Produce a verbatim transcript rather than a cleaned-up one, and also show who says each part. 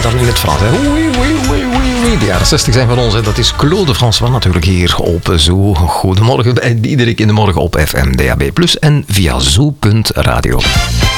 Speaker 1: dan in het Frans. Hè. Oui, oui, oui, oui, oui. De jaren zestig zijn van ons. Hè. Dat is Claude François natuurlijk hier op Zoo. Goedemorgen bij Diederik in de morgen op F M, D A B plus, en via zoo punt radio.